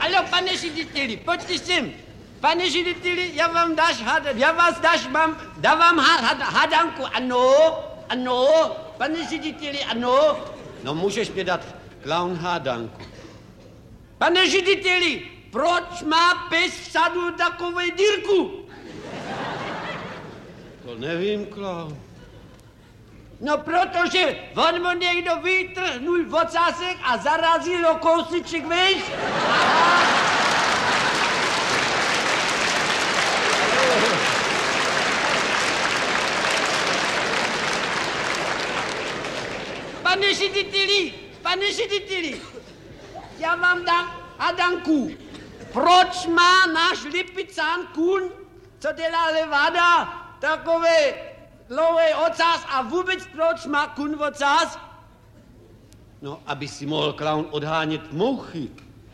Alo, pane řediteli, pojďte sem. Pane řediteli, dávám hádanku, ano, pane řediteli, ano. No můžeš mě dát klaun hádanku. Pane řediteli, proč má pes v sadu takovou dírku? To nevím, klaun. No protože on mu někdo vytrhnul vocásek a zarazil o kousíček, víš? Pane řediteli, já vám dám hádanku. Proč má náš Lipicán kůň, co dělá levada, takové dlouhý ocas a vůbec proč má kůň ocas? No, aby si mohl klaun odhánět mouchy.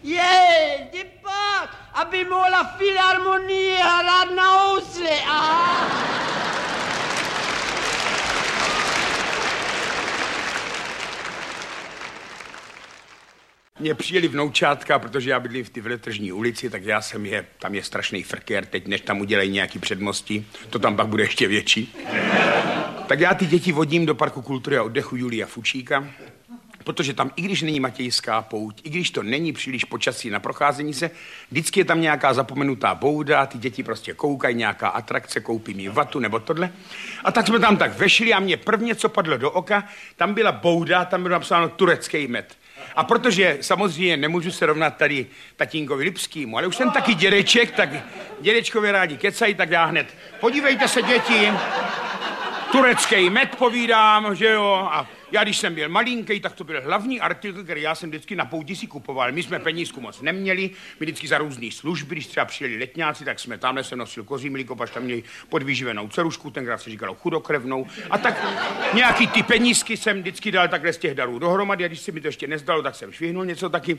Pak, aby mohla filharmonie hrát na housle, aha. Mně přijeli vnoučátka, protože já bydlím v té Veletržní ulici, tak já jsem tam je strašný frkér, teď než tam udělají nějaký předmostí, to tam pak bude ještě větší. Tak já ty děti vodím do Parku kultury a oddechu Julia Fučíka, protože tam, i když není Matějská pouť, i když to není příliš počasí na procházení se, vždycky je tam nějaká zapomenutá bouda, ty děti prostě koukají, nějaká atrakce, koupí mi vatu nebo tohle. A tak jsme tam tak vešli a mě prvně, co padlo do oka, tam byla bouda, tam bylo napsáno turecký med. A protože samozřejmě nemůžu se rovnat tady tatínkovi Lipskýmu, ale už jsem taky dědeček, tak dědečkovi rádi kecají, tak já hned, podívejte se, děti, turecký med povídám, že jo, a já když jsem byl malinký, tak to byl hlavní artikl, který já jsem vždycky na pouti si kupoval. My jsme penízku moc neměli, my vždycky za různý služby, když třeba přijeli letňáci, tak jsme tamhle se nosil kozí mlíko, pač tam měli podvyživenou dcerušku, tenkrát se říkalo chudokrevnou. A tak nějaký ty penízky jsem vždycky dal takhle z těch darů dohromady a když se mi to ještě nezdalo, tak jsem švihnul něco taky.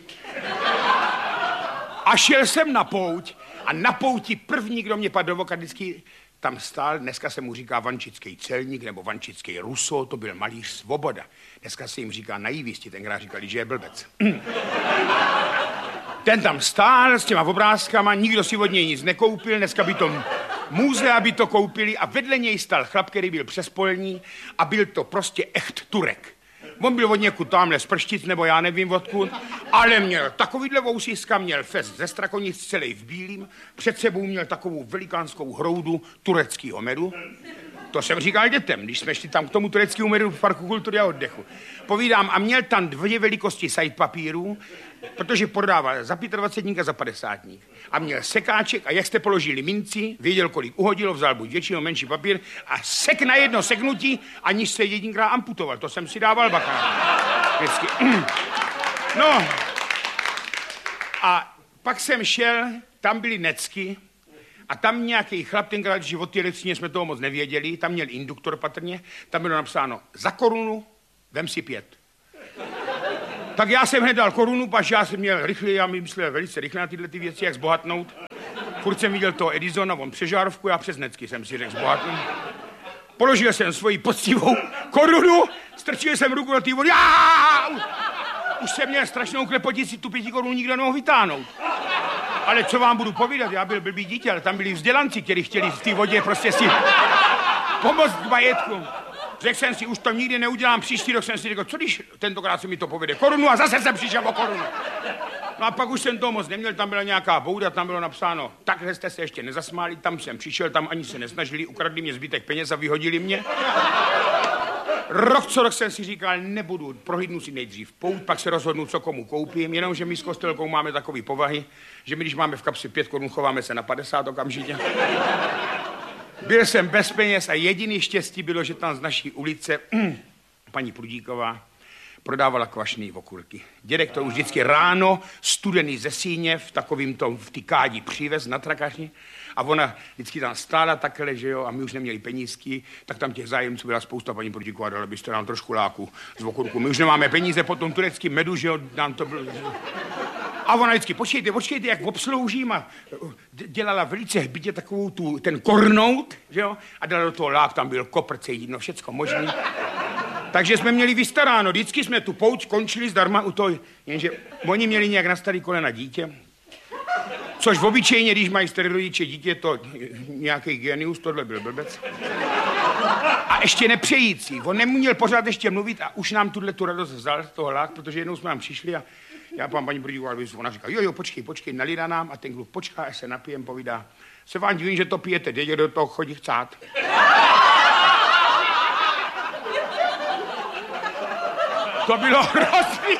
A šel jsem na pouť a na pouti první, kdo mě padl do oka, vždycky tam stál, dneska se mu říká vančický celník nebo vančický Ruso, to byl malíř Svoboda. Dneska se jim říká naivisti, tenkrát říkali, že je blbec. Ten tam stál s těma obrázkama, nikdo si od něj nic nekoupil, dneska by to muzea by to koupili a vedle něj stál chlap, který byl přespolní a byl to prostě echt Turek. On byl od někud tamhle z Prštic, nebo já nevím odkud, ale měl takovýhle vousiska, měl fest ze Strakonic celý v bílým, před sebou měl takovou velikánskou hroudu tureckého medu. To jsem říkal dětem, když jsme šli tam k tomu tureckému medu v Parku kultury a oddechu. Povídám, a měl tam 2 velikosti side papírů, protože prodával za 25 a za 50. A měl sekáček a jak jste položili minci, věděl, kolik uhodilo, vzal buď větší nebo menší papír a sek na jedno seknutí, aniž se jedinkrát amputoval. To jsem si dával bacha. Vždycky. No. A pak jsem šel, tam byly necky a tam nějaký chlap, tenkrát, že od té elektřině jsme toho moc nevěděli, tam měl induktor patrně, tam bylo napsáno, za korunu vem si 5. Tak já jsem hned dal korunu, pač já jsem měl rychle, já mi myslel velice rychle na tyhle ty věci, jak zbohatnout. Furt jsem viděl toho Edisona, on přes žárovku, já přes necky jsem si řekl zbohatnout. Položil jsem svoji poctivou korunu, strčil jsem ruku do té vody, už jsem měl strašnou klepotici, tu 5 korun nikdo nemohl vytáhnout. Ale co vám budu povídat, já byl blbý dítě, ale tam byli vzdělanci, kteří chtěli v té vodě prostě si pomoct k majetku. Řekl jsem si, už to nikdy neudělám, příští rok jsem si řekl, co když tentokrát se mi to povede korunu a zase jsem přišel o korunu. No a pak už jsem toho moc neměl, tam byla nějaká bouda, tam bylo napsáno, takhle jste se ještě nezasmáli, tam jsem přišel, tam ani se nesnažili, ukradli mě zbytek peněz a vyhodili mě. Rok co rok jsem si říkal, nebudu, prohlídnu si nejdřív pouť, pak se rozhodnu, co komu koupím, jenomže my s Kostelkou máme takový povahy, že my, když máme v kapsi 5 korun, chováme se na 50 okamžitě. Byl jsem bez peněz a jediný štěstí bylo, že tam z naší ulice paní Prudíková prodávala kvašný okurky. Dědek to už vždycky ráno studený ze síně v té kádi přivez na trakaři a ona vždycky tam stála takhle, že jo, a my už neměli penízky, tak tam těch zájemců byla spousta, paní Prudíková, dala byste nám trošku láku z okurku. My už nemáme peníze po tom tureckém medu, že jo, nám to bylo... A ona vždycky, počkejte, jak obsloužím a dělala velice hbitě takovou ten kornout, že jo, a dala do toho lák, tam byl koprce, jídno, všecko možný. Takže jsme měli vystaráno, vždycky jsme tu pouť končili zdarma u toho, jenže oni měli nějak na starý kolena dítě Což obyčejně, když mají starý rodiče dítě, to nějaký genius, tohle byl blbec. A ještě nepřející. On neměl pořád ještě mluvit a už nám tu radost vzal z toho lák, protože jednou jsme nám přišli a já paní Brdíková, ona říká, jo, počkej, nalídá nám a ten kluk počká, až se napijem, povídá, se vám divím, že to pijete, jde do toho chodí chcát. To bylo hrozný.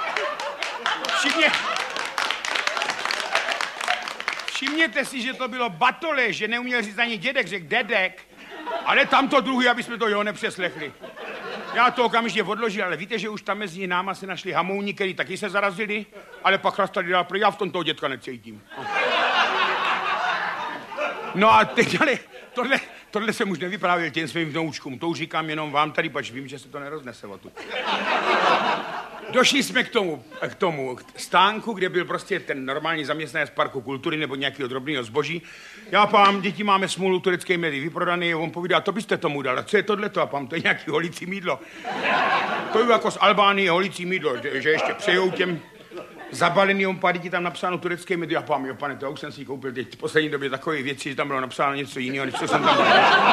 Všimněte si, že to bylo batole, že neuměl říct ani dědek, řekl dedek, ale tamto druhý, aby jsme to jeho nepřeslechli. Já to okamžitě odložil, ale víte, že už tam mezi náma se našli hamouni, který taky se zarazili, ale pak chlastali dál, já v tom toho dětka necítím. No a teď, ale tohle jsem už nevyprávěl těm svým vnoučkům, to už říkám jenom vám tady, pač vím, že se to neroznese o tu. Došli jsme k tomu stánku, kde byl prostě ten normální zaměstnanec parku kultury nebo nějakého drobného zboží. Já pám, děti máme smůlu, turecké médii vyprodaný, on povídá, to byste tomu dal, a co je tohleto? A pám, to je nějaký holící mýdlo. To je jako z Albánie holící mýdlo, že ještě přejou těm zabaleným pár lidí tam napsáno turecké médii. A pám, jo pane, to už jsem si koupil teď v poslední době takové věci, že tam bylo napsáno něco jiného, než co jsem tam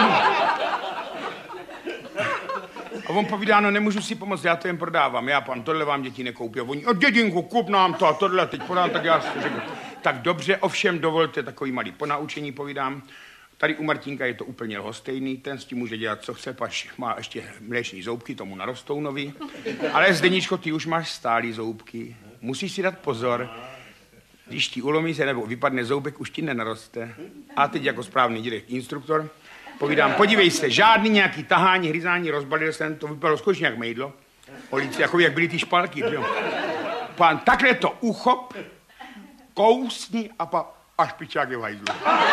A on povídá, no nemůžu si pomoct, já to jen prodávám. Já pán, tohle vám děti nekoupí. A oni, dědinku, kup nám to a tohle teď podám, tak já si řeknu. Tak dobře, ovšem dovolte takový malý ponaučení, povídám. Tady u Martinka je to úplně lhostejný, ten s tím může dělat, co chce, pač má ještě mléční zoubky, tomu narostou nový. Ale Zdeníčko, ty už máš stálý zoubky. Musíš si dát pozor, když ti ulomí se nebo vypadne zoubek, už ti nenaroste. A teď jako správný dědek instruktor povídám, podívej se, žádný nějaký tahání, hryzání, rozbalil jsem, to vypadalo skutečně jak mejdlo. Olici, jako jak byly ty špalky, jo. Pán, takhle to uchop, kousni a špičák je v hajzlu.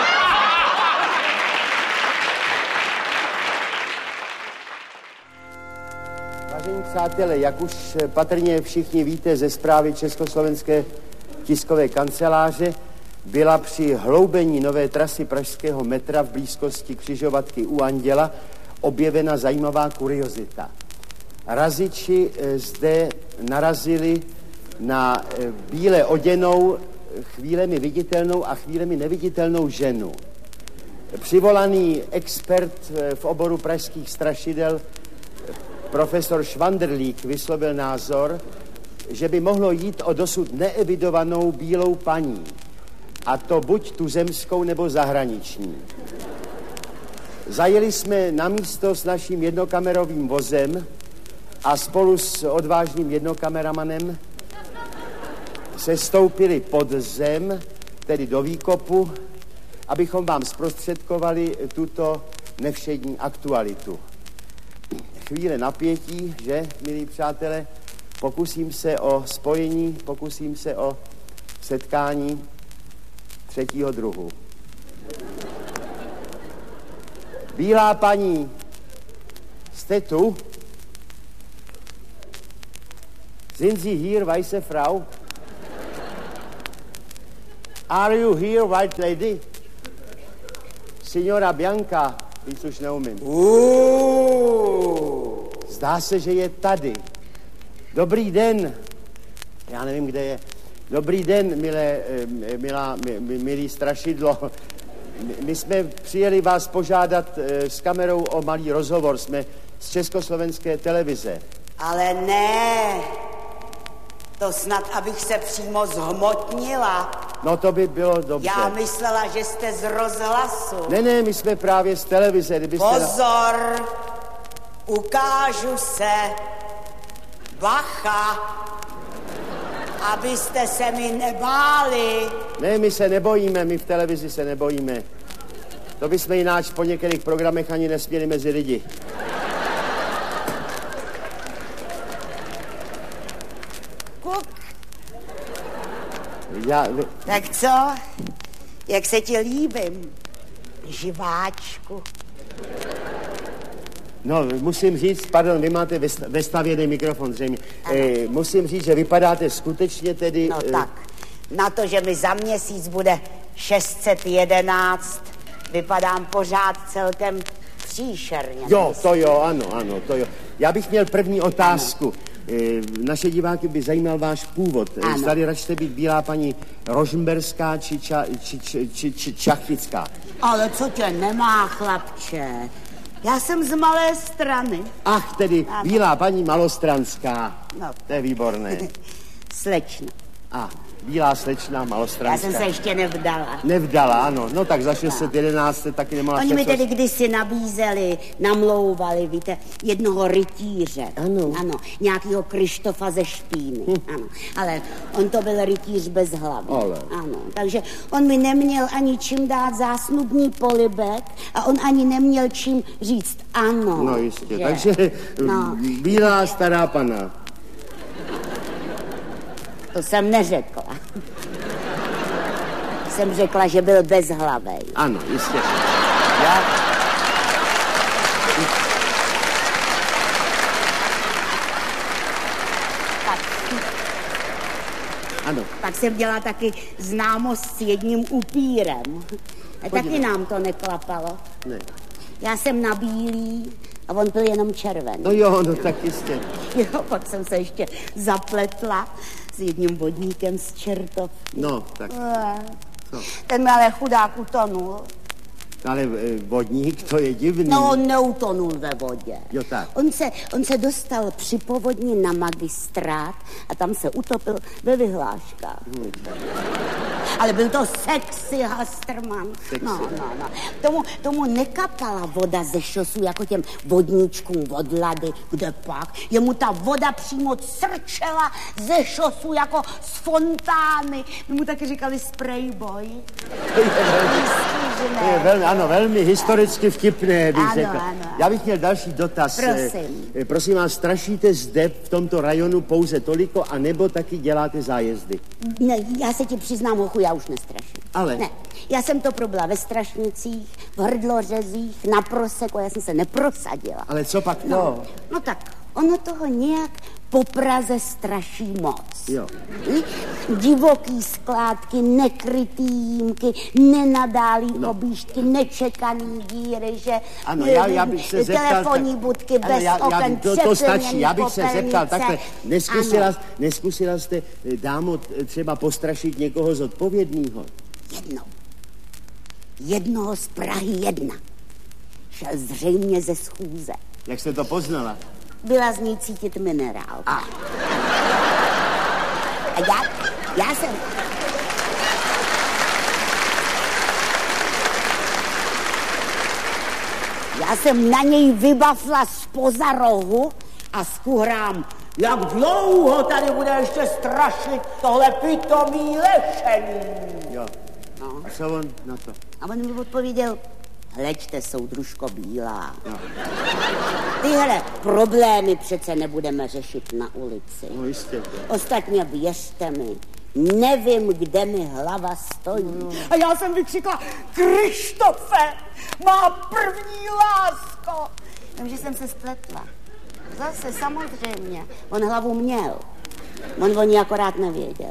Vážení přátelé, jak už patrně všichni víte ze zprávy Československé tiskové kanceláře, byla při hloubení nové trasy pražského metra v blízkosti křižovatky u Anděla objevena zajímavá kuriozita. Raziči zde narazili na bíle oděnou, chvílemi viditelnou a chvílemi neviditelnou ženu. Přivolaný expert v oboru pražských strašidel profesor Švandrlík vyslovil názor, že by mohlo jít o dosud neevidovanou bílou paní. A to buď tuzemskou, nebo zahraniční. Zajeli jsme na místo s naším jednokamerovým vozem a spolu s odvážným jednokameramanem se stoupili pod zem, tedy do výkopu, abychom vám zprostředkovali tuto nevšední aktualitu. Chvíle napětí, že, milí přátelé, pokusím se o spojení, pokusím se o setkání třetího druhu. Bílá paní, jste tu? Sind Sie hier, weiße Frau? Are you here, white lady? Signora Bianca, víc už neumím. Zdá se, že je tady. Dobrý den. Já nevím, kde je. Dobrý den, milý strašidlo. My jsme přijeli vás požádat s kamerou o malý rozhovor. Jsme z Československé televize. Ale ne, to snad, abych se přímo zhmotnila. No to by bylo dobře. Já myslela, že jste z rozhlasu. Ne, my jsme právě z televize. Pozor, ukážu se. Bacha, abyste se mi nebáli. Ne, my se nebojíme, my v televizi se nebojíme. To bychom jináč po některých programech ani nesměli mezi lidi. Kuk. Tak co? Jak se ti líbím, živáčku? No, musím říct, pardon, vy máte vestavěný mikrofon zřejmě. Musím říct, že vypadáte skutečně tedy... No tak, na to, že mi za měsíc bude 611, vypadám pořád celkem příšerně. Jo, to jo, ano, to jo. Já bych měl první otázku. Naše diváky by zajímal váš původ. Zdali račte být bílá paní Rožmberská či Čachtická. Ale co tě nemá, chlapče? Já jsem z Malé Strany. Ach, tedy bílá paní Malostranská. No. To je výborné. Slečna. Bílá slečna Malostranská. Já jsem se ještě nevdala. Nevdala, ano. No tak za 611 jste taky nemohla... Oni mi tedy kdysi nabízeli, namlouvali, víte, jednoho rytíře. Ano. Nějakýho Krištofa ze Špíny. Ano. Ale on to byl rytíř bez hlavy. Ale. Ano. Takže on mi neměl ani čím dát zásnubní polibek a on ani neměl čím říct ano. No jistě. Že? Takže bílá stará pana. To jsem neřekla. Jsem řekla, že byl bezhlavej. Ano, jistě. Ano. Pak jsem dělala taky známost s jedním upírem. A taky nám to neklapalo. Ne. Já jsem na bílý a on byl jenom červený. No jo, no tak jistě. Jo, pak jsem se ještě zapletla s jedním vodníkem z Čertov. No, tak. Co? Ten mi ale chudák utonul. Ale vodník, to je divný. No, on neutonul ve vodě. Jo, tak. On se dostal při povodni na magistrát a tam se utopil ve vyhláškách. Ale byl to sexy Hasterman. Sexy. No. Tomu nekapala voda ze šosu jako těm vodníčkům od Lady, kde pak. Jemu ta voda přímo crčela ze šosu jako z fontány. My mu taky říkali sprayboy. To je velmi historicky vtipné, bych řekl. Ano. Já bych měl další dotaz. Prosím. Prosím vás, strašíte zde v tomto rajonu pouze toliko, anebo taky děláte zájezdy? Ne, já se ti přiznám, hochu, já už nestraším. Ale? Ne, já jsem to probila ve Strašnicích, v Hrdlořezích, na Proseku, já jsem se neprosadila. Ale co pak to? No tak, ono toho nějak po Praze straší moc. Jo. Divoký skládky, nekrytý jímky, nenadálý objížďky, nečekaný díry, že... Ano, já bych se zeptal... Telefonní budky bez oken, to stačí, já bych se popelnice. zeptal takhle. Neskusila jste, dámo, třeba postrašit někoho zodpovědného? Jednoho z Prahy 1. Šel zřejmě ze schůze. Jak jste to poznala? Byla z ní cítit minerál. A já jsem... Já jsem na něj vybafla zpoza rohu a skuhrám, jak dlouho tady bude ještě strašit tohle pitomý lešení. Jo. No. A co on na to? A on mi odpověděl, hleďte, soudružko bílá. No. Tyhle problémy přece nebudeme řešit na ulici. No jistě. Ostatně věřte mi, nevím, kde mi hlava stojí. No. A já jsem vykřikla, Krištofe, má první lásko. Jenže jsem se spletla. Zase samozřejmě. On hlavu měl. On o ní akorát nevěděl.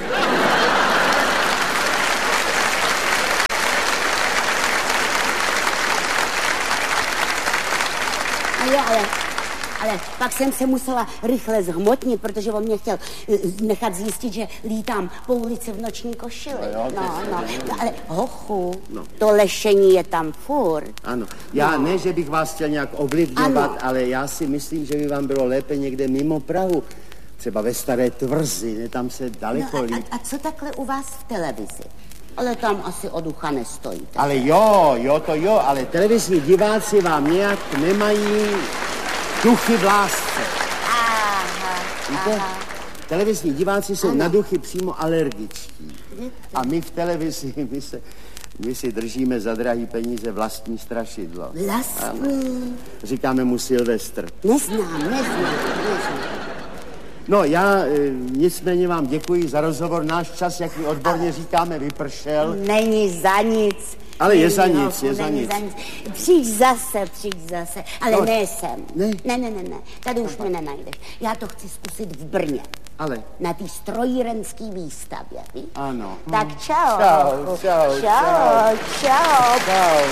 Jo, ale pak jsem se musela rychle zhmotnit, protože on mě chtěl nechat zjistit, že lítám po ulici v noční košili. No, ale hochu, to lešení je tam furt. Ano, já ne, že bych vás chtěl nějak ovlivňovat, ale já si myslím, že by vám bylo lépe někde mimo Prahu. Třeba ve Staré Tvrzi, ne, tam se daleko líp. A co takhle u vás v televizi? Ale tam asi o ducha nestojíte. Ale jo, ale televizní diváci vám nějak nemají duchy v lásce. Víte? Televizní diváci jsou na duchy přímo alergičtí. A my v televizi, my si držíme za drahý peníze vlastní strašidlo. Vlastní? Říkáme mu Silvestr. Neznám. No, já nicméně vám děkuji za rozhovor. Náš čas, jak my odborně říkáme, vypršel. Není za nic. Ale je za nic. Přijď zase. Ale no, ne sem. Ne. Tady už mě nenajdeš. Já to chci zkusit v Brně. Ale? Na té strojírenské výstavě, víš? Ano. Tak čau. Čau.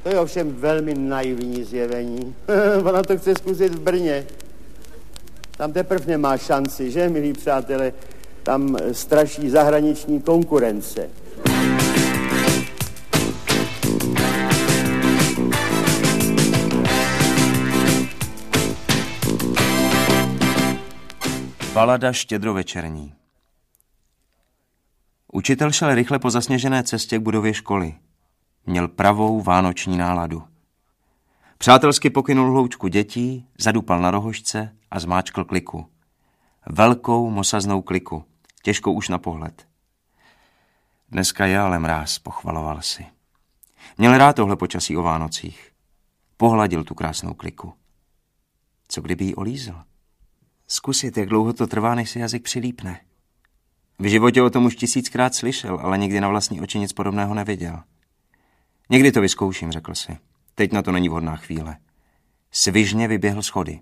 To je ovšem velmi naivní zjevení. Ona to chce zkusit v Brně. Tam teprv nemá šanci, že, milí přátelé? Tam straší zahraniční konkurence. Balada štědrovečerní. Učitel šel rychle po zasněžené cestě k budově školy. Měl pravou vánoční náladu. Přátelsky pokynul hloučku dětí, zadupal na rohožce a zmáčkl kliku. Velkou mosaznou kliku, těžkou už na pohled. Dneska je ale mráz, pochvaloval si. Měl rád tohle počasí o Vánocích. Pohladil tu krásnou kliku. Co kdyby ji olízl? Zkusit, jak dlouho to trvá, než si jazyk přilípne. V životě o tom už 1000krát slyšel, ale nikdy na vlastní oči nic podobného neviděl. Někdy to vyzkouším, řekl si. Teď na to není vhodná chvíle. Svižně vyběhl schody.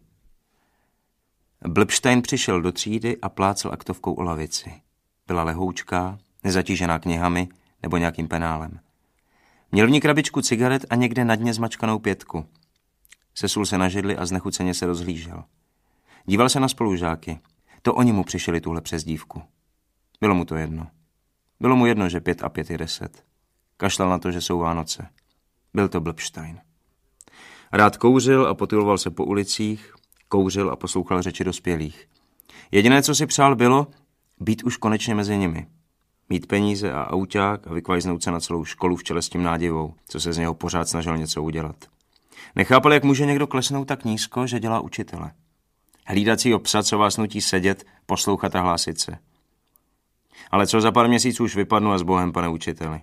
Blbštajn přišel do třídy a plácel aktovkou o lavici. Byla lehoučká, nezatížená knihami nebo nějakým penálem. Měl v ní krabičku cigaret a někde na dně zmačkanou 5. Sesul se na židli a znechuceně se rozhlížel. Díval se na spolužáky. To oni mu přišli tuhle přezdívku. Bylo mu to jedno. Bylo mu jedno, že 5 a 5 je 10. Kašlal na to, že jsou Vánoce. Byl to Blbštajn. Rád kouřil a potuloval se po ulicích, kouřil a poslouchal řeči dospělých. Jediné, co si přál, bylo být už konečně mezi nimi. Mít peníze a auták a vykvajznout se na celou školu v čele s tím nádivou, co se z něho pořád snažil něco udělat. Nechápal, jak může někdo klesnout tak nízko, že dělá učitele. Hlídacího psa, co vás nutí sedět, poslouchat a hlásit se. Ale co za pár měsíců už vypadnu a s Bohem, pane učiteli.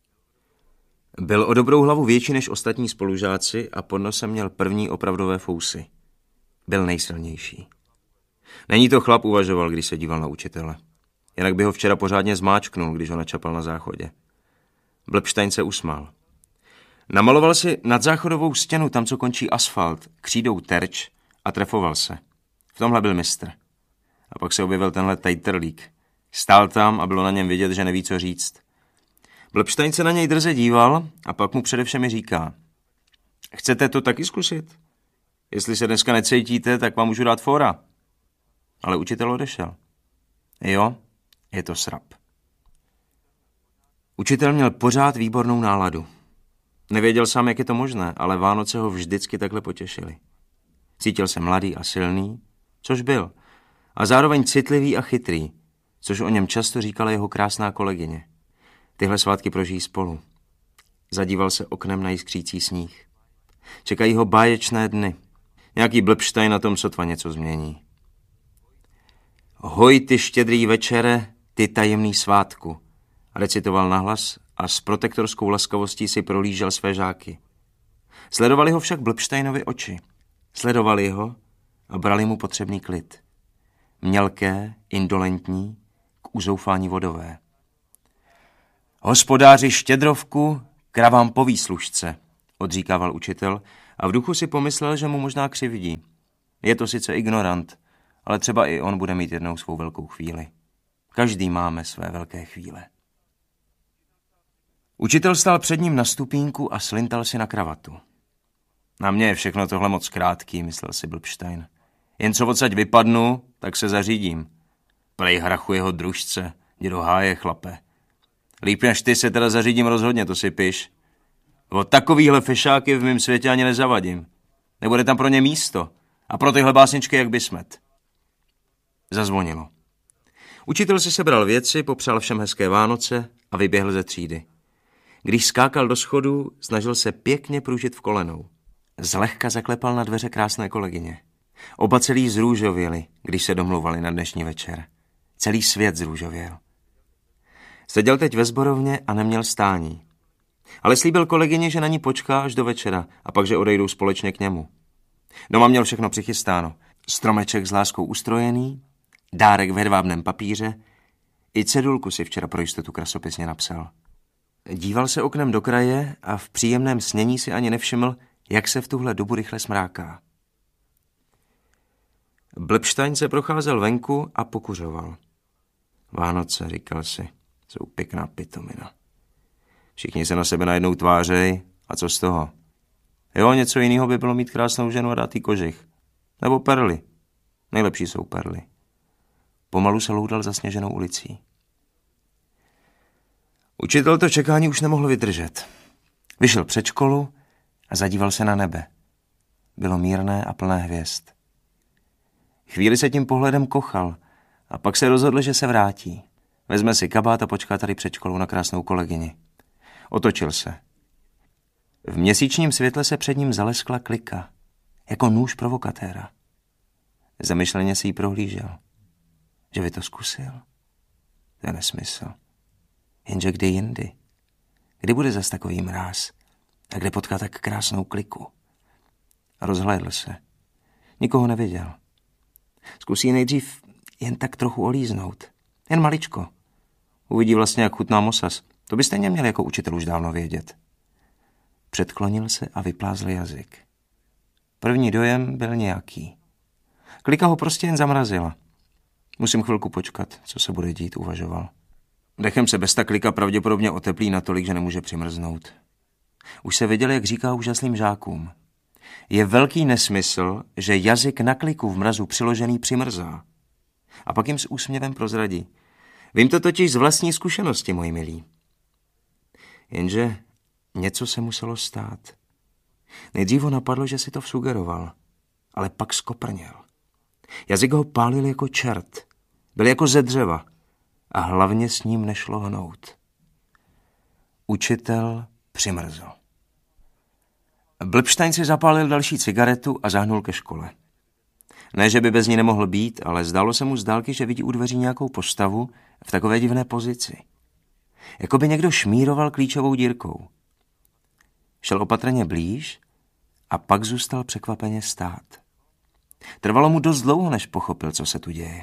Byl o dobrou hlavu větší než ostatní spolužáci a pod nosem měl první opravdové fousy. Byl nejsilnější. Není to chlap, uvažoval, když se díval na učitele. Jinak by ho včera pořádně zmáčknul, když ho načapal na záchodě. Blbštajn se usmál. Namaloval si nadzáchodovou stěnu, tam, co končí asfalt, křídou terč a trefoval se. V tomhle byl mistr. A pak se objevil tenhle tajtrlík. Stál tam a bylo na něm vidět, že neví, co říct. Blbštajn se na něj drze díval a pak mu především říká: Chcete to taky zkusit? Jestli se dneska necítíte, tak vám můžu dát fóra. Ale učitel odešel. Jo, je to srap. Učitel měl pořád výbornou náladu. Nevěděl sám, jak je to možné, ale Vánoce ho vždycky takhle potěšily. Cítil se mladý a silný, což byl, a zároveň citlivý a chytrý, což o něm často říkala jeho krásná kolegyně. Tyhle svátky prožijí spolu. Zadíval se oknem na jiskřící sníh. Čekají ho báječné dny. Nějaký Blbštajn na tom sotva něco změní. Hoj, ty štědrý večere, ty tajemný svátku, recitoval nahlas a s protektorskou laskavostí si prolížel své žáky. Sledovali ho však Blbštajnovi oči. Sledovali ho a brali mu potřebný klid. Mělké, indolentní, k uzoufání vodové. Hospodáři Štědrovku, kravám po výslužce, odříkával učitel a v duchu si pomyslel, že mu možná křivdí. Je to sice ignorant, ale třeba i on bude mít jednou svou velkou chvíli. Každý máme své velké chvíle. Učitel stál před ním na stupínku a slintal si na kravatu. Na mě je všechno tohle moc krátký, myslel si Blbštajn. Jen co odsaď vypadnu, tak se zařídím. Prej hrachu jeho družce, jdi do háje, chlape. Líp než ty se teda zařídím rozhodně, to si piš. O takovýhle fešáky v mém světě ani nezavadím. Nebude tam pro ně místo. A pro tyhle básničky jak bysmet. Zazvonilo. Učitel si sebral věci, popřál všem hezké Vánoce a vyběhl ze třídy. Když skákal do schodů, snažil se pěkně pružit v kolenou. Zlehka zaklepal na dveře krásné kolegyně. Oba celý zrůžověli, když se domluvali na dnešní večer. Celý svět zrůžověl. Seděl teď ve sborovně a neměl stání. Ale slíbil kolegyni, že na ní počká až do večera a pak, že odejdou společně k němu. Doma měl všechno přichystáno. Stromeček s láskou ustrojený, dárek v hedvábném papíře, i cedulku si včera pro jistotu krasopisně napsal. Díval se oknem do kraje a v příjemném snění si ani nevšiml, jak se v tuhle dobu rychle smráká. Blbštajn se procházel venku a pokuřoval. Vánoce, říkal si, jsou pěkná pitomina. Všichni se na sebe najednou tvářejí a co z toho? Jo, něco jiného by bylo mít krásnou ženu a dát jí kožich. Nebo perly. Nejlepší jsou perly. Pomalu se loudal zasněženou ulicí. Učitel to čekání už nemohl vydržet. Vyšel před školu a zadíval se na nebe. Bylo mírné a plné hvězd. Chvíli se tím pohledem kochal a pak se rozhodl, že se vrátí. Vezme si kabát a počká tady před školou na krásnou kolegyni. Otočil se. V měsíčním světle se před ním zaleskla klika, jako nůž provokatéra. Zamyšleně si ji prohlížel. Že by to zkusil? To je nesmysl. Jenže kdy jindy? Kdy bude zas takový mráz? A kde potká tak krásnou kliku? A rozhlédl se. Nikoho neviděl. Zkusí nejdřív jen tak trochu olíznout. Jen maličko. Uvidí vlastně, jak chutná mosas. To by stejně měl jako učitel už dávno vědět. Předklonil se a vyplázl jazyk. První dojem byl nějaký. Klika ho prostě jen zamrazila. Musím chvilku počkat, co se bude dít, uvažoval. Dechem se bez ta klika pravděpodobně oteplí natolik, že nemůže přimrznout. Už se viděl, jak říká úžasným žákům. Je velký nesmysl, že jazyk na kliku v mrazu přiložený přimrzá. A pak jim s úsměvem prozradí. Vím to totiž z vlastní zkušenosti, moji milí. Jenže něco se muselo stát. Nejdřív ho napadlo, že si to vsugeroval, ale pak skoprněl. Jazyk ho pálil jako čert. Byl jako ze dřeva a hlavně s ním nešlo hnout. Učitel přimrzl. Blbštajn si zapálil další cigaretu a zahnul ke škole. Ne, že by bez ní nemohl být, ale zdálo se mu z dálky, že vidí u dveří nějakou postavu v takové divné pozici. Jako by někdo šmíroval klíčovou dírkou. Šel opatrně blíž a pak zůstal překvapeně stát. Trvalo mu dost dlouho, než pochopil, co se tu děje.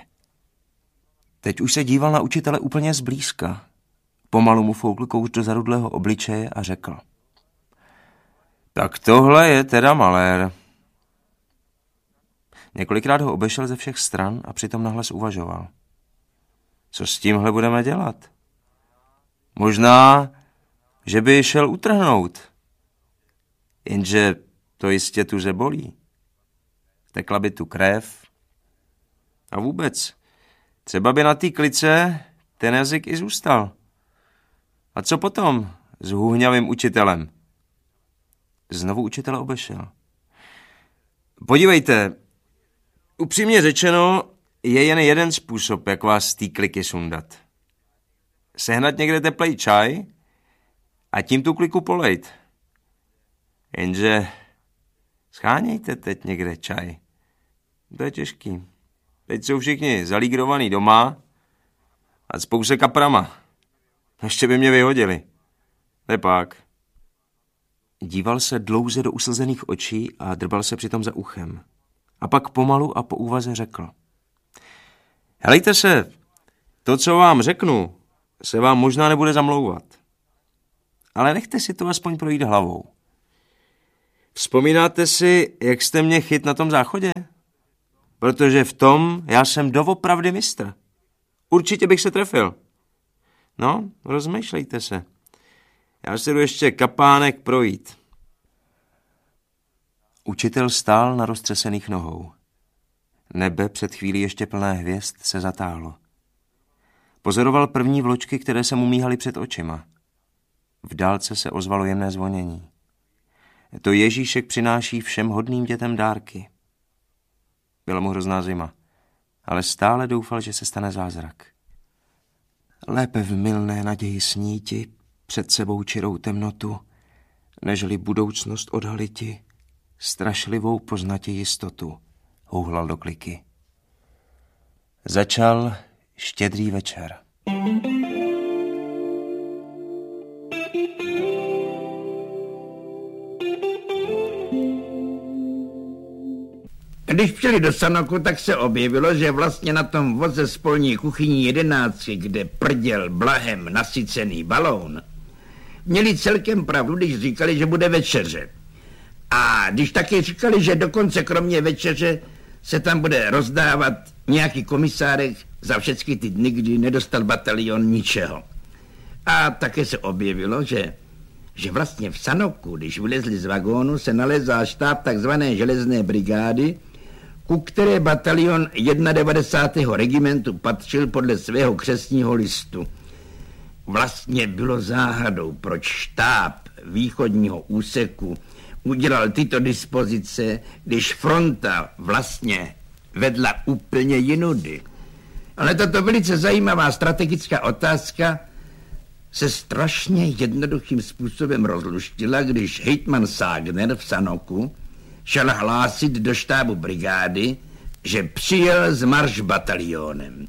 Teď už se díval na učitele úplně zblízka. Pomalu mu foukl kouř do zarudlého obličeje a řekl. Tak tohle je teda malér. Několikrát ho obešel ze všech stran a přitom nahlas uvažoval. Co s tímhle budeme dělat? Možná, že by šel utrhnout. Jenže to jistě tuže bolí. Tekla by tu krev. A vůbec, třeba by na té klice ten jazyk i zůstal. A co potom s hůhňavým učitelem? Znovu učitele obešel. Podívejte, upřímně řečeno, je jen jeden způsob, jak vás z té kliky sundat. Sehnat někde teplej čaj a tím tu kliku polejt. Jenže schánějte teď někde čaj. To je těžký. Teď jsou všichni zalígrovaný doma a cpou se kaprama. Ještě by mě vyhodili. Nepak. Díval se dlouze do uslzených očí a drbal se přitom za uchem. A pak pomalu a po úvaze řekl. Helejte se, to, co vám řeknu, se vám možná nebude zamlouvat. Ale nechte si to aspoň projít hlavou. Vzpomínáte si, jak jste mě chyt na tom záchodě? Protože v tom já jsem doopravdy mistr. Určitě bych se trefil. No, rozmýšlejte se. Já si jdu ještě kapánek projít. Učitel stál na roztřesených nohou. Nebe před chvílí ještě plné hvězd se zatáhlo. Pozoroval první vločky, které se mu míhaly před očima. V dálce se ozvalo jemné zvonění. To Ježíšek přináší všem hodným dětem dárky. Byla mu hrozná zima, ale stále doufal, že se stane zázrak. Lépe v mylné naději sníti před sebou čirou temnotu, nežli budoucnost odhaliti, strašlivou poznatě jistotu, houhlal do kliky. Začal štědrý večer. Když přijeli do Sanoku, tak se objevilo, že vlastně na tom voze z polní kuchyní 11, kde prděl blahem nasycený balón, měli celkem pravdu, když říkali, že bude večeře. A když taky říkali, že dokonce kromě večeře se tam bude rozdávat nějaký komisárek za všechny ty dny, kdy nedostal batalion ničeho. A také se objevilo, že že vlastně v Sanoku, když vylezli z vagónu, se nalezá štáb takzvané železné brigády, ku které batalion 91. regimentu patřil podle svého křestního listu. Vlastně bylo záhadou, proč štáb východního úseku udělal tyto dispozice, když fronta vlastně vedla úplně jinudy. Ale tato velice zajímavá strategická otázka se strašně jednoduchým způsobem rozluštila, když hejtman Ságner v Sanoku šel hlásit do štábu brigády, že přijel s maršbatalionem.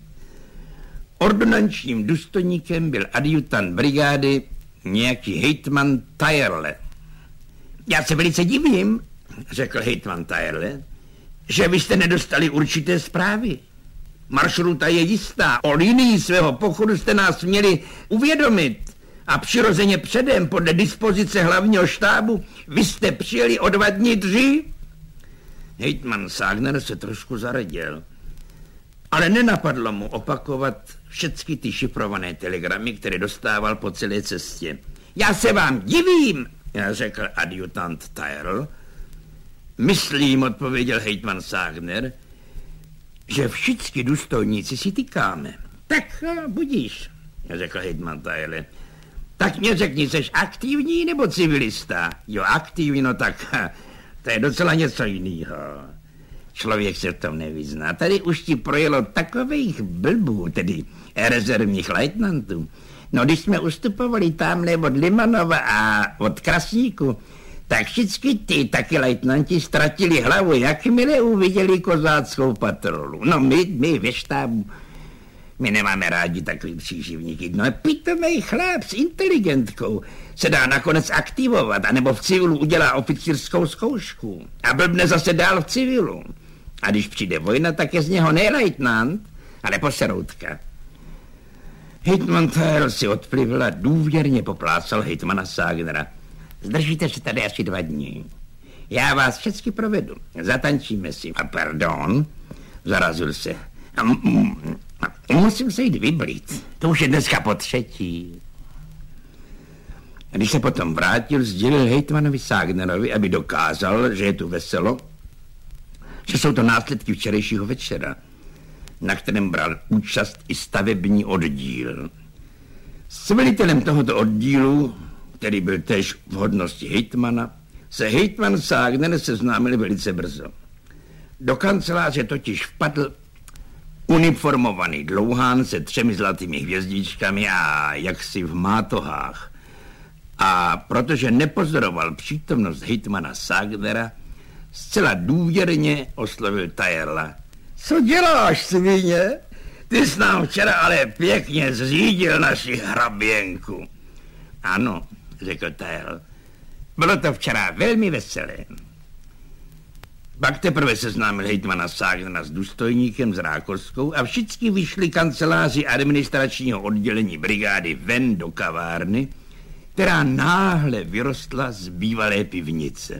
Ordonančním důstojníkem byl adjutant brigády nějaký hejtman Tajerle. Já se velice divím, řekl hejtman Tajerle, že vy jste nedostali určité zprávy. Maršruta je jistá. O linii svého pochodu jste nás měli uvědomit. A přirozeně předem, podle dispozice hlavního štábu, vy jste přijeli o 2 dny dřív. Hejtman Ságner se trošku zareděl. Ale nenapadlo mu opakovat všechny ty šifrované telegramy, které dostával po celé cestě. Já se vám divím, řekl adjutant Tajerl. Myslím, odpověděl hejtman Ságner, že všichni důstojníci si tykáme. Tak budíš, řekl hejtman Tajerl. Tak mě řekni, jsi aktivní nebo civilista? Jo, aktivní, no tak to je docela něco jiného. Člověk se v tom nevyzná. Tady už ti projelo takových blbů, tedy rezervních lejtnantů. No, když jsme ustupovali tamhle od Limanova a od Krasníku, tak všichni ty taky lejtnanti ztratili hlavu, jakmile uviděli kozáckou patrolu. No, my ve štábu, my nemáme rádi takový příživníky. No, pitomej chlap s inteligentkou se dá nakonec aktivovat, anebo v civilu udělá oficírskou zkoušku a blbne zase dál v civilu. A když přijde vojna, tak je z něho ne lejtnant, ale poseroutka. Hejtman Tajerl si odplivl a důvěrně poplácal hejtmana Ságnera. Zdržíte se tady asi 2 dny. Já vás všechny provedu. Zatančíme si. A pardon, zarazil se. Musím se jít vyblit. To už je dneska po 3. A když se potom vrátil, sdělil hejtmanovi Ságnerovi, aby dokázal, že je tu veselo, že jsou to následky včerejšího večera, na kterém bral účast i stavební oddíl. S velitelem tohoto oddílu, který byl též v hodnosti hejtmana, se hejtman Ságner seznámil velice brzo. Do kanceláře totiž vpadl uniformovaný dlouhán se 3 zlatými hvězdičkami a jaksi v mátohách. A protože nepozoroval přítomnost hejtmana Ságnera, zcela důvěrně oslovil Tajerla. Co děláš, svině? Ty jsi nám včera ale pěkně zřídil naši hraběnku. Ano, řekl Tajerl. Bylo to včera velmi veselé. Pak teprve seznámil hejtmana Ságnera s důstojníkem z Rákoskou a všichni vyšli kanceláři administračního oddělení brigády ven do kavárny, která náhle vyrostla z bývalé pivnice.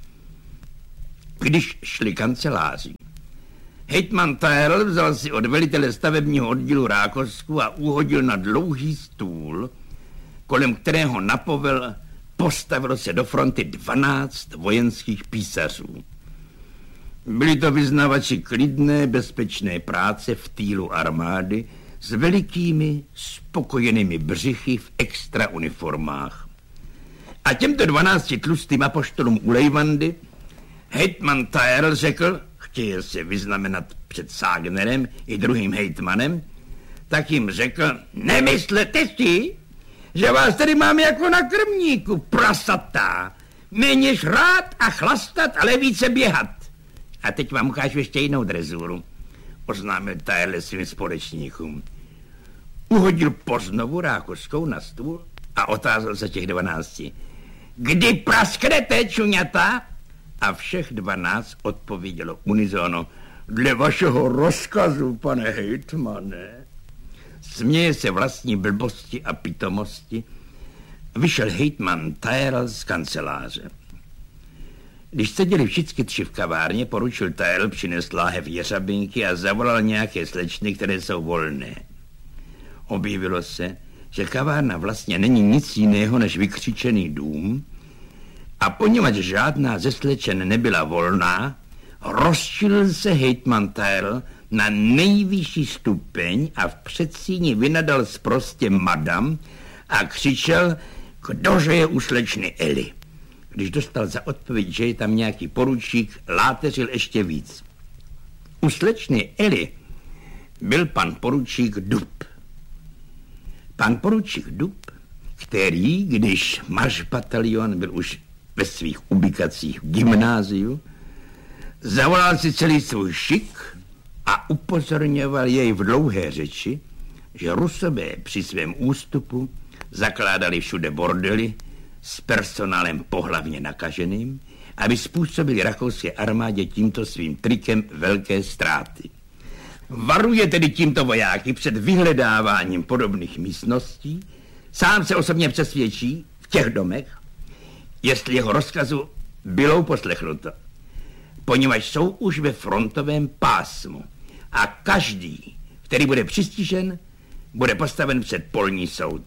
Když šli kanceláři, hejtman Tajerl vzal si od velitele stavebního oddílu Rákosku a uhodil na dlouhý stůl, kolem kterého na povel postavilo se do fronty 12 vojenských písařů. Byli to vyznavači klidné, bezpečné práce v týlu armády s velikými, spokojenými břichy v extra uniformách. A těmto 12 tlustým apoštolům u Lejvandy hejtman Tajerl řekl, chtěl se vyznamenat před Ságnerem i druhým hejtmanem, tak jim řekl, nemyslete si, že vás tady mám jako na krmníku, prasatá. Méně žrát a chlastat, ale více běhat. A teď vám ukážu ještě jinou drezuru, oznámil Tajerl svým společníkům. Uhodil poznovu Rákoskou na stůl a otázal se těch 12. Kdy prasknete, čuňata? A všech 12 odpovědělo unisono. Dle vašeho rozkazu, pane hejtmane. Směje se vlastní blbosti a pitomosti, vyšel hejtman Tajerl z kanceláře. Když seděli všichni 3 v kavárně, poručil Tajerl přinést láhev jeřabinky a zavolal nějaké slečny, které jsou volné. Objevilo se, že kavárna vlastně není nic jiného než vykřičený dům a poněvadž žádná ze slečen nebyla volná, rozčilil se hejtman Tyrrell na nejvyšší stupeň a v předsíni vynadal sprostě madam a křičel, kdože je u slečny Eli. Když dostal za odpověď, že je tam nějaký poručík, láteřil ještě víc. U slečny Eli byl pan poručík Dub. Pan poručík Dub, který, když marš batalion byl už ve svých ubikacích v gymnáziu, zavolal si celý svůj šik a upozorňoval jej v dlouhé řeči, že Rusové při svém ústupu zakládali všude bordely s personálem pohlavně nakaženým, aby způsobili rakouské armádě tímto svým trikem velké ztráty. Varuje tedy tímto vojáky před vyhledáváním podobných místností, sám se osobně přesvědčí v těch domech, jestli jeho rozkazu bylo poslechnuto, poněvadž jsou už ve frontovém pásmu a každý, který bude přistižen, bude postaven před polní soud.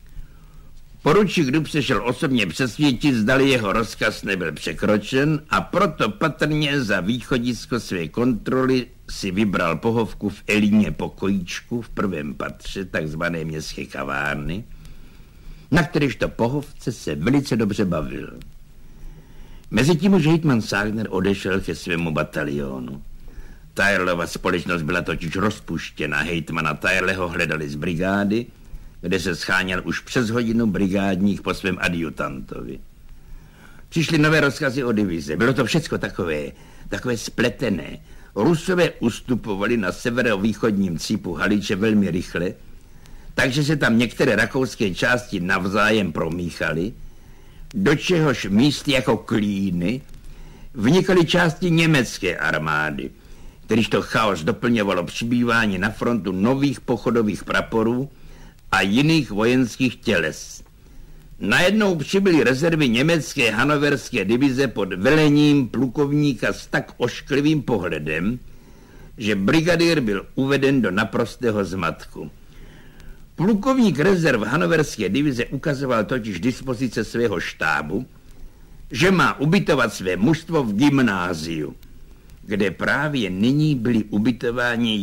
Poručík Dub se šel osobně přesvědčit, zdali jeho rozkaz nebyl překročen a proto patrně za východisko své kontroly si vybral pohovku v Elíně pokojíčku v prvém patře takzvané městské kavárny, na kteréžto pohovce se velice dobře bavil. Mezitím už hejtman Ságner odešel ke svému batalionu. Tyrrellova společnost byla totiž rozpuštěna, hejtmana Tyrrelleho hledali z brigády, kde se scháněl už přes hodinu brigádních po svém adjutantovi. Přišly nové rozkazy o divize. Bylo to všecko takové spletené. Rusové ustupovali na severovýchodním cípu Haliče velmi rychle, takže se tam některé rakouské části navzájem promíchaly, do čehož míst jako klíny vnikaly části německé armády, kterýž to chaos doplňovalo přibývání na frontu nových pochodových praporů a jiných vojenských těles. Najednou přibyly rezervy německé hanoverské divize pod velením plukovníka s tak ošklivým pohledem, že brigadýr byl uveden do naprostého zmatku. Plukovník rezerv hanoverské divize ukazoval totiž dispozice svého štábu, že má ubytovat své mužstvo v gymnáziu, kde právě nyní byli ubytováni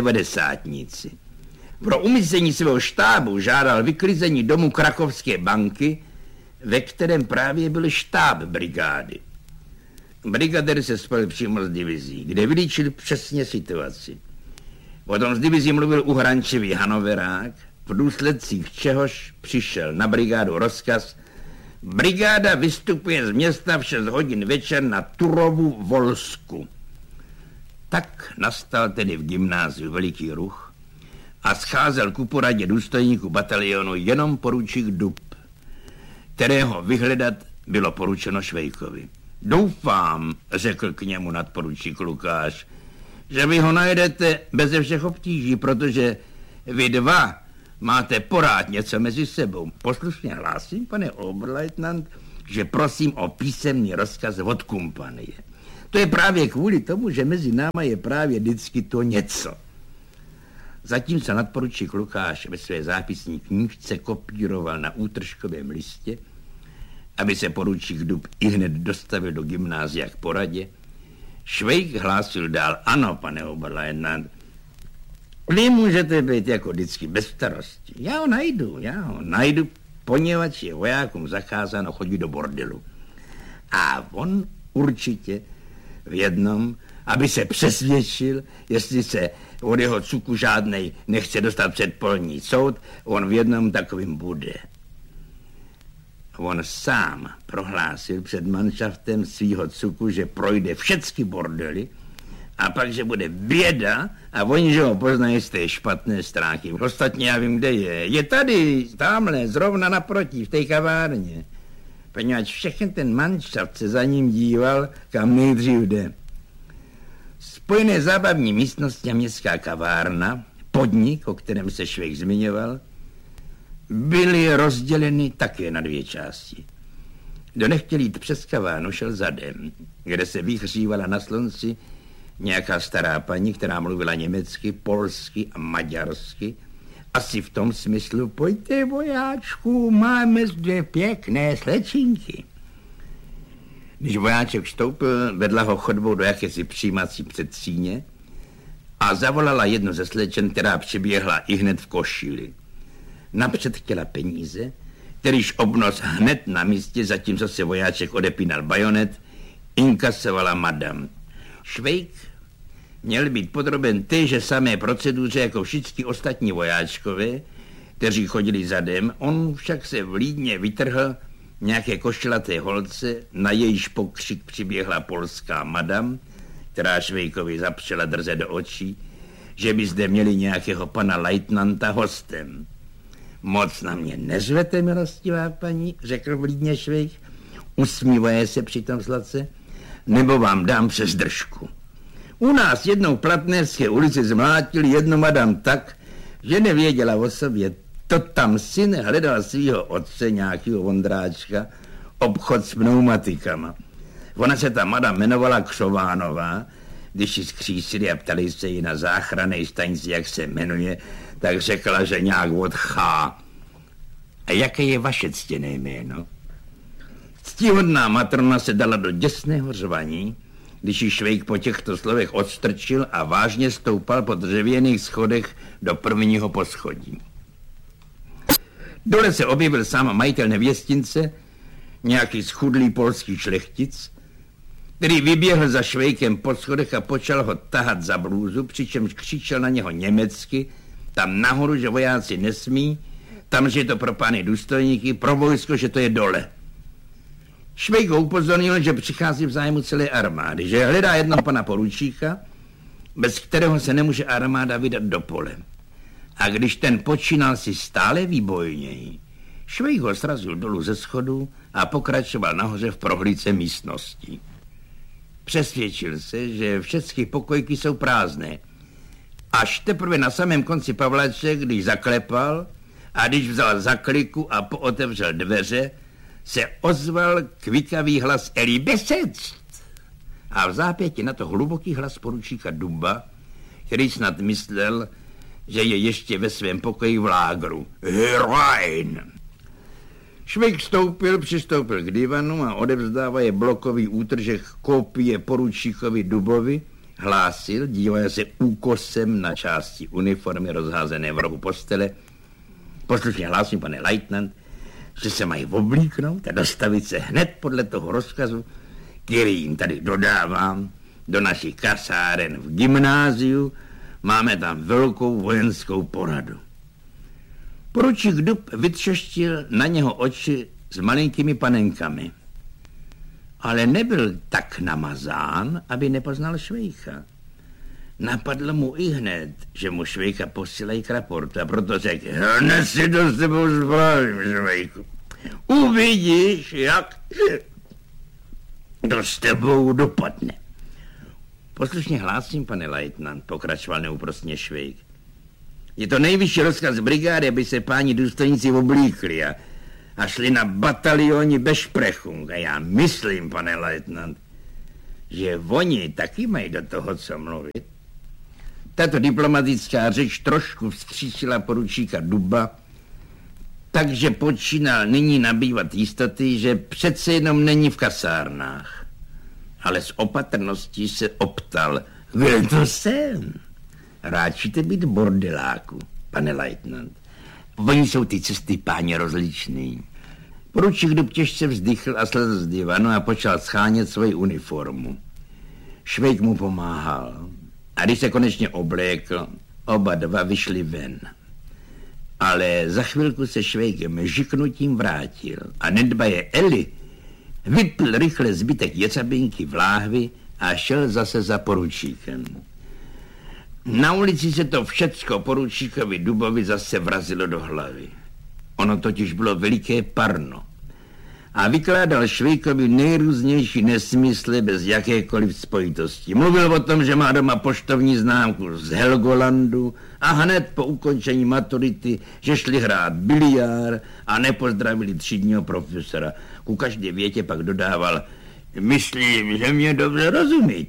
91. Pro umístění svého štábu žádal vyklizení domu Krakovské banky, ve kterém právě byl štáb brigády. Brigadér se spojil přímo s divizí, kde vylíčil přesně situaci. Potom z divizí mluvil uhrančivý hanoverák, v důsledcích čehož přišel na brigádu rozkaz: brigáda vystupuje z města v 6 hodin večer na Turovu Volsku. Tak nastal tedy v gymnáziu veliký ruch a scházel ku poradě důstojníků batalionu jenom poručík Dub, kterého vyhledat bylo poručeno Švejkovi. Doufám, řekl k němu nadporučík Lukáš, že vy ho najdete beze všech obtíží, protože vy dva máte porád něco mezi sebou. Poslušně hlásím, pane Oberleutnant, že prosím o písemný rozkaz od kompanie. To je právě kvůli tomu, že mezi náma je právě vždycky to něco. Zatímco nadporučík Lukáš ve své zápisní knížce kopíroval na útržkovém listě, aby se poručík Dub ihned dostavil do gymnázia k poradě, Švejk hlásil dál: ano, pane Oberleutnant, vy můžete být jako vždycky bez starosti. Já ho najdu, poněvadž je vojákům zakázáno chodit do bordelu. A on určitě v jednom, aby se přesvědčil, jestli se od jeho cuku žádnej nechce dostat před polní soud, on v jednom takovým bude. On sám prohlásil před manšaftem svýho cuku, že projde všechny bordely a pak, že bude běda a oni, že ho poznají z té špatné stránky. Ostatně já vím, kde je. Je tady, tamhle, zrovna naproti, v té kavárně. Poněvadž všechny ten manšaft se za ním díval, kam nejdřív jde. Spojené zábavní místnosti a městská kavárna, podnik, o kterém se Švejk zmiňoval, byly rozděleny také na 2 části. Kdo nechtěl jít přes kavárnu, šel zadem, kde se vyhřívala na slunci nějaká stará paní, která mluvila německy, polsky a maďarsky asi v tom smyslu, pojďte, vojáčku, máme zde pěkné slečinky. Když vojáček vstoupil, vedla ho chodbou do jakési přijímací předsíně a zavolala jednu ze slečen, která přiběhla ihned v košili. Napřed chtěla peníze, kterýž obnos hned na místě, zatímco se vojáček odepínal bajonet, inkasovala madam. Švejk měl být podroben téže samé proceduře jako všichni ostatní vojáčkové, kteří chodili zadem. On však se vlídně vytrhl nějaké koštělaté holce, na jejíž pokřik přiběhla polská madam, která Švejkovi zapřela drze do očí, že by zde měli nějakého pana lejtnanta hostem. Moc na mě neřvete, milostivá paní, řekl vlídně Švejk, usmívaje se přitom sladce, nebo vám dám přes držku. U nás jednou v Platnerské ulici zmlátili jednu madam tak, že nevěděla o sobě. To tam syn hledal svýho otce, nějakého Vondráčka, obchod s pneumatikama. Ona se ta madam jmenovala Křovánová. Když ji skřísili a ptali se jí na záchranné stanici, jak se jmenuje, tak řekla, že nějak od Chá. A jaké je vaše ctěné jméno? Ctihodná matrona se dala do děsného řvaní, když ji Švejk po těchto slovech odstrčil a vážně stoupal po dřevěných schodech do prvního poschodí. Dole se objevil sám majitel nevěstince, nějaký schudlý polský šlechtic, který vyběhl za Švejkem po schodech a počal ho tahat za blůzu, přičemž křičel na něho německy, tam nahoru, že vojáci nesmí, tam, že je to pro pány důstojníky, pro vojsko, že to je dole. Švejk ho upozornil, že přichází v zájmu celé armády, že hledá jednoho pana poručíka, bez kterého se nemůže armáda vydat do pole. A když ten počínal si stále výbojněji, Švejk ho srazil dolů ze schodu a pokračoval nahoře v prohlídce místností. Přesvědčil se, že všechny pokojky jsou prázdné. Až teprve na samém konci Pavlače, když zaklepal a když vzal zakliku a pootevřel dveře, se ozval kvikavý hlas Eli Besec. A v zápěti na to hluboký hlas poručíka Duba, který snad myslel, že je ještě ve svém pokoji v lágru. Herein! Švejk přistoupil k divanu a odevzdávaje blokový útržek kopie poručíkovi Dubovi, hlásil, dívaje se úkosem na části uniformy rozházené v rohu postele. Poslušně hlásím, pane lejtnant, že se mají oblíknout a dostavit se hned podle toho rozkazu, který jim tady dodávám, do našich kasáren v gymnáziu. Máme tam velkou vojenskou poradu. Poručík Dub vytřeštil na něho oči s malinkými panenkami. Ale nebyl tak namazán, aby nepoznal Švejka. Napadlo mu ihned, že mu Švejka posílají k raportu, a proto řekl, hned si to s tebou zbrávím, Švejku. Uvidíš, jak to s tebou dopadne. Poslušně hlásím, pane lejtnant, pokračoval neúprostně Švejk. Je to nejvyšší rozkaz brigády, aby se páni důstojníci oblíkli a šli na batalioni bez šprechung. A já myslím, pane lejtnant, že oni taky mají do toho co mluvit. Tato diplomatická řeč trošku vzkřísila poručíka Duba, takže počínal nyní nabývat jistoty, že přece jenom není v kasárnách. Ale s opatrností se optal, kde to jsem? Ráčíte být bordeláku, pane lejtnant. Oni jsou ty cesty, páně, rozličný. Poručík Dub těžce vzdychl a slezl z divanu a počal schánět svoji uniformu. Švejk mu pomáhal. A když se konečně oblékl, oba dva vyšli ven. Ale za chvilku se Švejkem žiknutím vrátil a nedbaje Eli vypil rychle zbytek jecabinky v láhvi a šel zase za poručíkem. Na ulici se to všecko poručíkovi Dubovi zase vrazilo do hlavy. Ono totiž bylo veliké parno. A vykládal Švejkovi nejrůznější nesmysly bez jakékoliv spojitosti. Mluvil o tom, že má doma poštovní známku z Helgolandu a hned po ukončení maturity, že šli hrát biliár a nepozdravili třídního profesora. Ku každé větě pak dodával, myslím, že mě dobře rozumíte.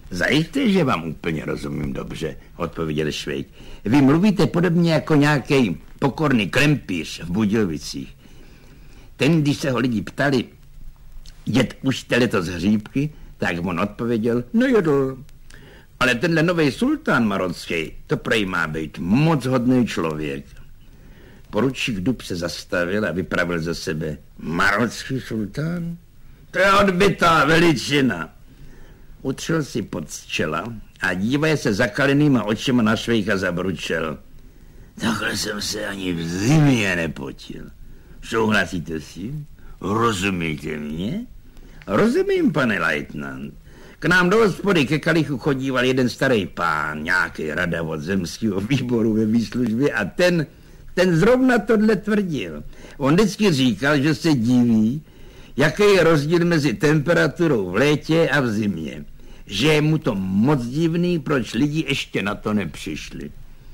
Zajisté, že vám úplně rozumím dobře, odpověděl Švejk. Vy mluvíte podobně jako nějaký pokorný klempíř v Budějovicích. Ten, když se ho lidi ptali, jet už jste letos hříbky, tak on odpověděl, no jedl. Ale tenhle nový sultán marocký, to prej má být moc hodný člověk. Poručík Dub se zastavil a vypravil ze sebe, marocký sultán? To je odbytá veličina. Utřel si pod z čela a dívaje se zakalenýma očima na Švejka zabručel. Takhle jsem se ani v zimě nepotil. Souhlasíte s tím? Rozumíte mě? Rozumím, pane lejtnant. K nám do hospody ke kalichu chodíval jeden starý pán, nějaký rada od zemského výboru ve výslužbě a ten zrovna tohle tvrdil. On vždycky říkal, že se diví, jaký je rozdíl mezi temperaturou v létě a v zimě. Že je mu to moc divný, proč lidi ještě na to nepřišli.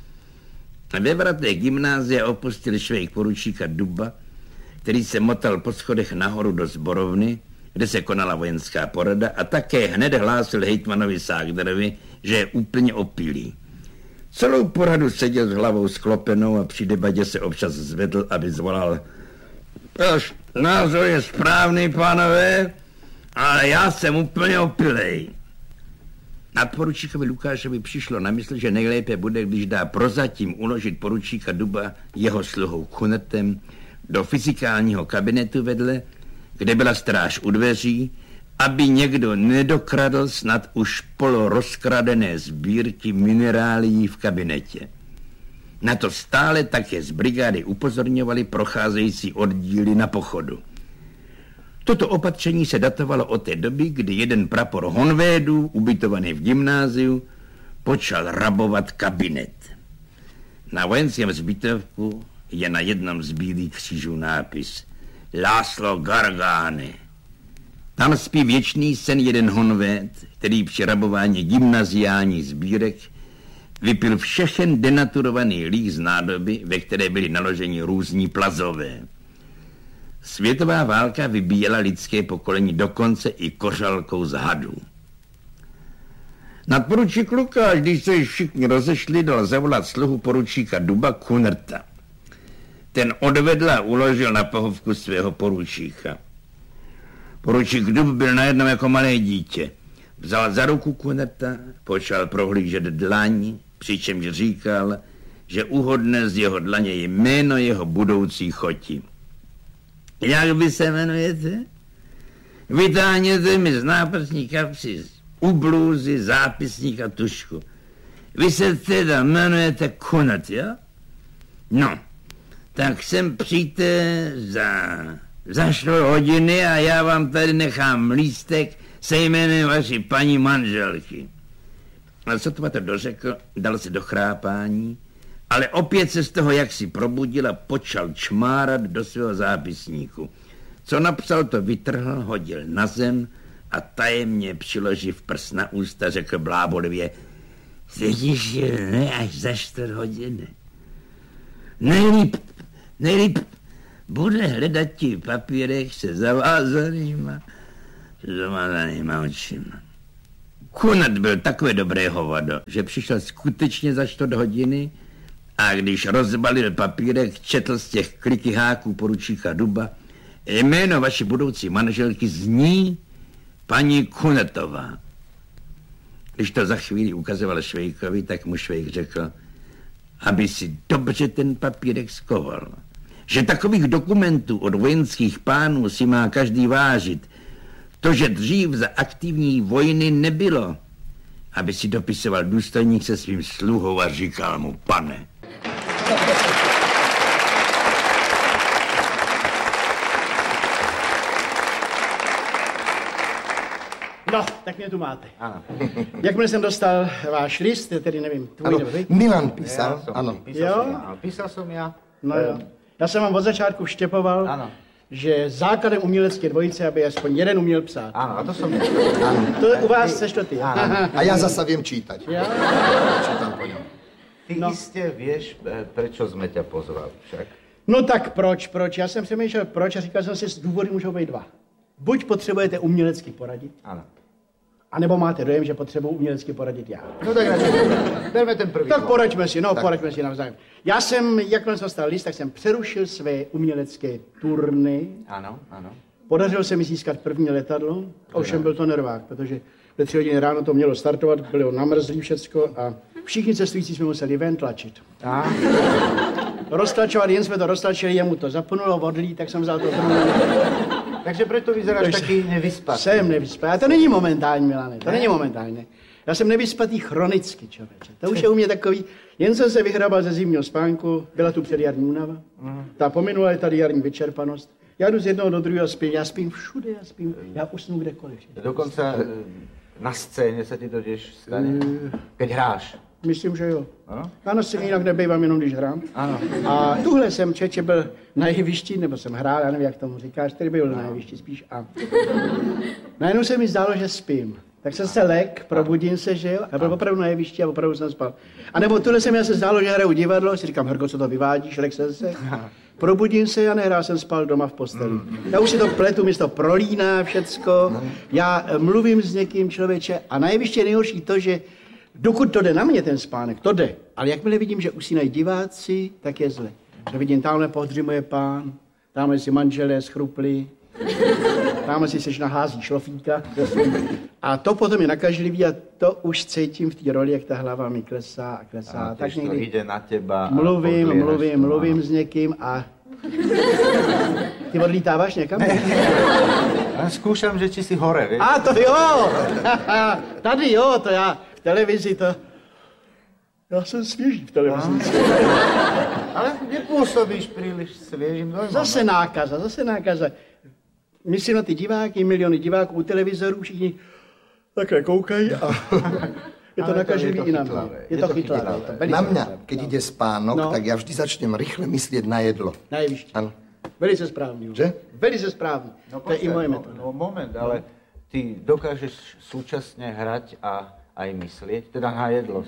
Ve vratech gymnázia opustil Švejk poručíka Duba, který se motal po schodech nahoru do sborovny, kde se konala vojenská porada a také hned hlásil hejtmanovi Ságderovi, že je úplně opilý. Celou poradu seděl s hlavou sklopenou a při debatě se občas zvedl, aby zvolal: Váš názor je správný, pánové, ale já jsem úplně opilej. Nadporučíkovi Lukášovi přišlo na mysl, že nejlépe bude, když dá prozatím uložit poručíka Duba jeho sluhou Kunertem do fyzikálního kabinetu vedle, kde byla stráž u dveří, aby někdo nedokradl snad už polorozkradené sbírky minerálií v kabinetě. Na to stále také z brigády upozorňovali procházející oddíly na pochodu. Toto opatření se datovalo od té doby, kdy jeden prapor honvédů, ubytovaný v gymnáziu, počal rabovat kabinet. Na vojenském zbytevku je na jednom z bílých křížů nápis László Gargány. Tam spí věčný sen jeden honvéd, který při rabování gymnaziálních sbírek vypil všechen denaturovaný líh z nádoby, ve které byly naloženi různí plazové. Světová válka vybíjela lidské pokolení dokonce i kořalkou z hadů. Nadporučík Lukáš, když se již všichni rozešli, dal zavolat sluhu poručíka Duba Kunerta. Ten odvedl a uložil na pohovku svého poručíka. Poručík Dub byl najednou jako malé dítě. Vzal za ruku Kunerta, počal prohlížet dlaň, přičemž říkal, že úhodné z jeho dlaně je jméno jeho budoucí choti. Jak vy se jmenujete? Vytáhněte mi z náprsní kapsy u blůzy, zápisník a tušku. Vy se teda jmenujete Kunert, jo? No, tak sem přijďte za 4 hodiny a já vám tady nechám lístek se jménem vaší paní manželky. A sotva to dořekl, dal se do chrápání, ale opět se z toho jaksi probudil a počal čmárat do svého zápisníku. Co napsal, to vytrhl, hodil na zem a tajemně přiloživ prst na ústa řekl blábolivě: Sedíš ne až za 4 hodiny. Nejlíp bude hledat ti papírek se zavázanýma očima. Kunert byl takové dobré hovado, že přišel skutečně za 4 hodiny a když rozbalil papírek, četl z těch kliky háků poručíka Duba: Jméno vaší budoucí manželky zní paní Kunertová. Když to za chvíli ukazoval Švejkovi, tak mu Švejk řekl, aby si dobře ten papírek skoval. Že takových dokumentů od vojenských pánů si má každý vážit. To, že dřív za aktivní vojny nebylo, aby si dopisoval důstojník se svým sluhou a říkal mu pane. No, tak mě tu máte. Ano. Jakmile jsem dostal váš list, tedy nevím, tvůj nebo vy? Milan písal, ano. Písal jsem já. No jo. Já jsem vám od začátku vštěpoval, ano, že základem umělecké dvojice, aby aspoň jeden uměl psát. Ano, a to jsem To u vás seš to ty. A já zasa vím čítať. Ja? Čítam po něm. Ty jistě víš, proč jsme tě pozval však. No tak proč? Já jsem přemýšlel proč a říkal jsem si, důvody můžou být 2. Buď potřebujete umělecky poradit, ano, A nebo máte dojem, že potřebuji umělecky poradit já? No tak radši, berme ten první. Tak poraďme si, poraďme si navzájem. Já jsem, jakmile jsem dostal list, tak jsem přerušil své umělecké turny. Ano. Podařilo se mi získat první letadlo, ovšem byl to nervák, protože ve 3 hodiny ráno to mělo startovat, bylo namrzlý všecko a všichni cestující jsme museli ven tlačit. Roztlačovat, jen jsme to roztlačili, jemu to zapnulo, vodlí, tak jsem vzal to Takže proto vyzeráš taky nevyspatý. Jsem nevyspatý. A to není momentální, Milane, to není momentální. Já jsem nevyspatý chronicky, člověče. To už je u mě takový, jen jsem se vyhrabal ze zimního spánku, byla tu předjarní únava, ta pominula je tady jarní vyčerpanost. Já jdu z jednoho do druhého spím, já spím všude, já usnu kdekoliv. Dokonce na scéně se ti to těž stane, keď hráš. Myslím, že jo. Ano? Já na scéně jinak nebejvám, jenom když hrám. Ano. A tuhle jsem Čeče byl na jevišti, nebo jsem hrál, já nevím, jak tomu říkáš, který byl na jevišti spíš. A najednou se mi zdálo, že spím. Tak jsem se lek, probudím se, že jo, a byl opravdu na jevišti a opravdu jsem spal. A nebo tuhle se mi se zdálo, že hraju divadlo, si říkám, Herko, co to vyvádíš, lek jsem se. Probudím se a nehrál jsem spal doma v posteli. Já už si to pletu, mi to prolíná všecko, já mluvím s někým, člověče, a na jevišti je nejhorší to, že dokud to jde na mě, ten spánek, to jde. Ale jakmile vidím, že usínají diváci, tak je zle. Že vidím, tamhle pohřimuje pán, tamhle si manželé schrupli, tamhle si seš nahází šlofíka. A to potom je nakažlivý a to už cítím v té roli, jak ta hlava mi klesá a klesá. A tak někdy to jde na těba. Mluvím s někým a... Ty odlítáváš někam? Já zkoušám, že či si hore, víš? A to jo! Tady jo, to já v televizi to... Já jsem svěží v televizi. Ale nepůsobíš příliš svěžím dojmem. Zase nákaza. Myslím na ty diváky, miliony diváků u televizorů, všichni takhle koukají a je to nakažlivý i na mě. Je to chytlavé. Na mě, když jde spánok, tak já vždy začnem rychle myslet na jedlo. Na jevišti. Ano. Velice správný. Že? Velice správný. To je i moje metoda. No moment, ale ty dokážeš současně hrať a aj myslet, teda na jedlo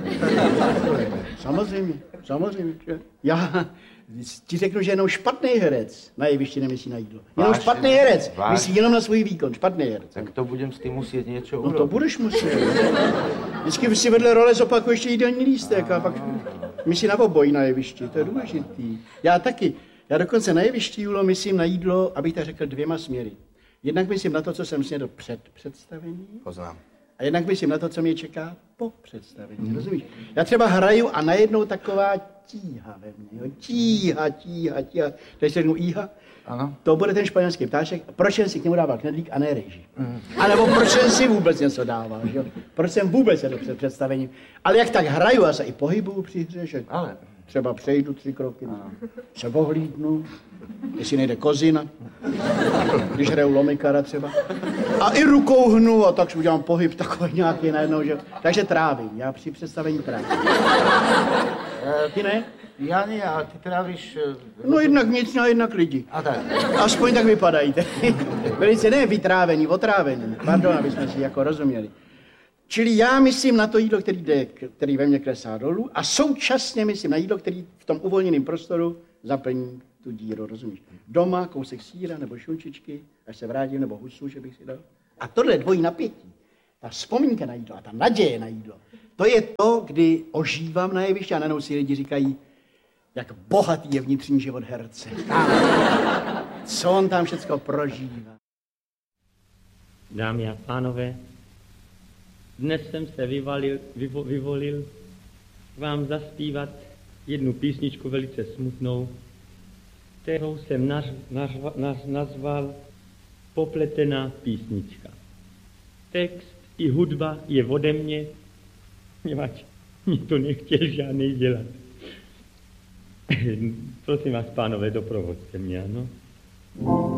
samozřejmě. Samozřejmě. Já ti řeknu, že jenom špatný herec na jevišti nemyslí na jídlo. Jenom špatný herec myslí jenom na svůj výkon. Špatný herec. Tak to budem s tím muset něco urobit. No to budeš muset. Vždycky si vedle role zopakuješ ještě jídelní lístek a pak myslí na obojí na jevišti. To je důležitý. Já taky. Já dokonce na jevišti, Julo, myslím na jídlo, abych tak řekl, 2 směry. Jednak myslím na to, co jsem snědl před představením. Poznám. A jednak myslím na to, co mě čeká po představení. Rozumíš? Já třeba hraju a najednou taková tíha ve mně. Jo? Tíha. Teď se řeknu íha. Ano. To bude ten španělský ptáček. Proč jsem si k němu dával knedlík a ne rejži? A nebo proč jsem si vůbec něco dával? Jo? Proč jsem vůbec jedl před představením? Ale jak tak hraju, a se i pohybuju při hře, že ale třeba přejdu 3 kroky, se ohlídnu, jestli nejde kozina, když hraju lomikara třeba. A i rukou hnu a tak si udělám pohyb takový nějaký najednou, že... Takže trávím, já při představení trávím. Ty ne? Já ne, ale ty trávíš... No jednak nic, no jednak lidi. A tak. Aspoň tak vypadají. Velice ne vytrávení, otrávení. Pardon, aby jsme si jako rozuměli. Čili já myslím na to jídlo, který ve mně klesá dolů a současně myslím na jídlo, který v tom uvolněném prostoru zaplní tu díru, rozumíš? Doma kousek sýra nebo šunčičky, až se vrátím, nebo husu, že bych si dal. A tohle dvojí napětí, ta vzpomínka na jídlo a ta naděje na jídlo, to je to, kdy ožívám na jevišti a najednou si lidi říkají, jak bohatý je vnitřní život herce. Co on tam všecko prožívá. Dámy a pánové, dnes jsem se vyvolil vám zaspívat jednu písničku velice smutnou, kterou jsem nazval Popletená písnička. Text i hudba je ode mě, poněvadž mi to nechtěl žádnej dělat. Prosím vás, pánové, doprovoďte mě, ano?